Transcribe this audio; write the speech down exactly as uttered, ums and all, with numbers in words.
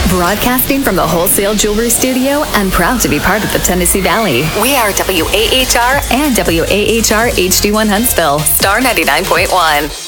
Broadcasting from the Wholesale Jewelry Studio and proud to be part of the Tennessee Valley. We are W A H R and W A H R H D one Huntsville, Star ninety-nine point one.